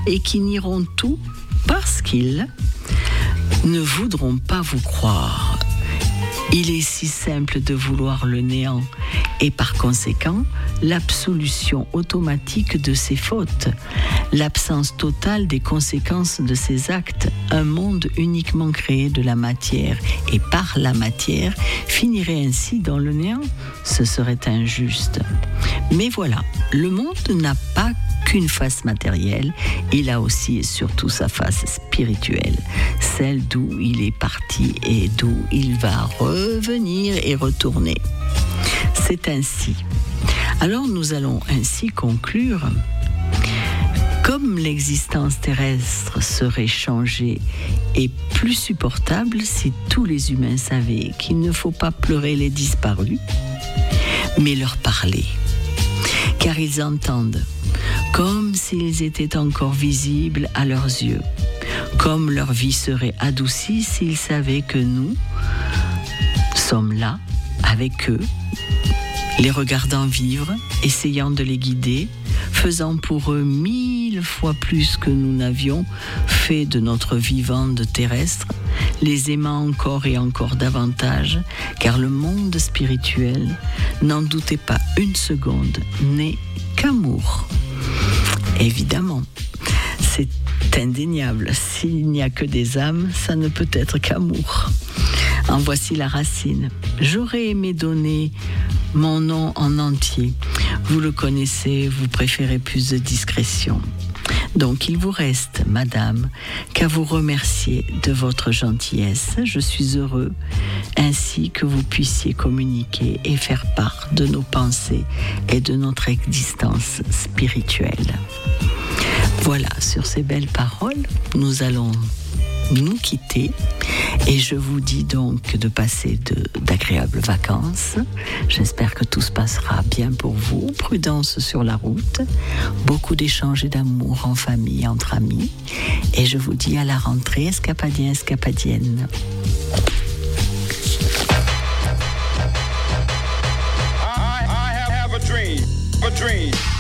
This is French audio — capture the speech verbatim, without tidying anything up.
et qui nieront tout parce qu'ils ne voudront pas vous croire. Il est si simple de vouloir le néant et par conséquent l'absolution automatique de ses fautes, l'absence totale des conséquences de ses actes. Un monde uniquement créé de la matière et par la matière finirait ainsi dans le néant. Ce serait injuste. Mais voilà, le monde n'a pas qu'une face matérielle, il a aussi et surtout sa face spirituelle, celle d'où il est parti et d'où il va revenir et retourner. C'est ainsi. Alors nous allons ainsi conclure. Comme l'existence terrestre serait changée et plus supportable si tous les humains savaient qu'il ne faut pas pleurer les disparus, mais leur parler, car ils entendent, comme s'ils étaient encore visibles à leurs yeux, comme leur vie serait adoucie s'ils savaient que nous sommes là, avec eux, les regardant vivre, essayant de les guider, faisant pour eux mille fois plus que nous n'avions fait de notre vivande terrestre, les aimant encore et encore davantage, car le monde spirituel, n'en doutez pas une seconde, n'est qu'amour. Évidemment, c'est indéniable. S'il n'y a que des âmes, ça ne peut être qu'amour. En voici la racine. J'aurais aimé donner mon nom en entier. Vous le connaissez, vous préférez plus de discrétion. Donc il vous reste, madame, qu'à vous remercier de votre gentillesse. Je suis heureux ainsi que vous puissiez communiquer et faire part de nos pensées et de notre existence spirituelle. Voilà, sur ces belles paroles, nous allons nous quitter et je vous dis donc de passer de, d'agréables vacances. J'espère que tout se passera bien pour vous. Prudence sur la route, beaucoup d'échanges et d'amour en famille, entre amis, et je vous dis à la rentrée, escapadiens, escapadiennes. I, I have a dream, a dream.